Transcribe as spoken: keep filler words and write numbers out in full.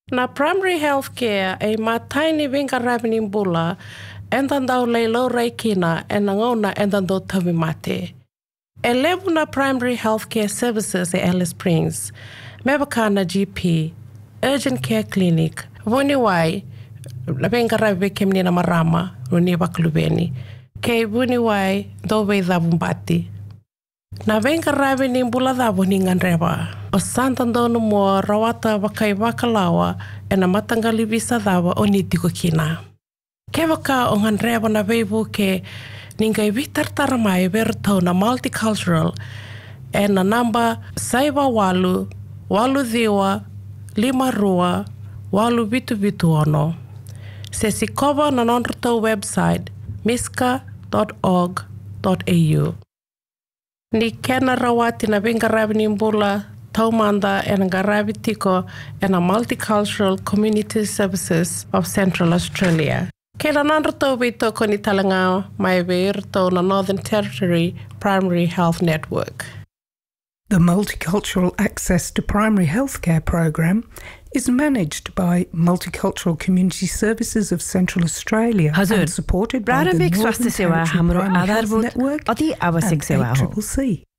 Na primary health care ay mataini vinga ravening bula endandau leilo reikina e nangona endandau tawimate. E levu na primary health care services e Alice Springs, mebaka na G P, urgent care clinic, voni wai, venga rave kemni na marama, runi baklubeni, ke voni wai do vei dhavumbati. Na venga rave ni bula dhavo ni nganreba. O santandonu mo rawata wakai wakalawa e na matangali visa dhavo o ni tiko kina. Ke waka o nganreba na veivu ke ningai vitartara mai verto na multicultural e na namba saiwa walu, walu dhiwa, lima rua, walu vitu vitu ono. Se si kova na nonruto website miska dot org dot a u. Ni kena rawati na vinga ravi mbula taumanda e nga ravi tiko e na Multicultural Community Services of Central Australia. Kena nanruto vito ko ni talanga mai veirto na Northern Territory Primary Health Network. The Multicultural Access to Primary Healthcare program is managed by Multicultural Community Services of Central Australia and supported by the Northern Territory Primary Health Network and A C C C.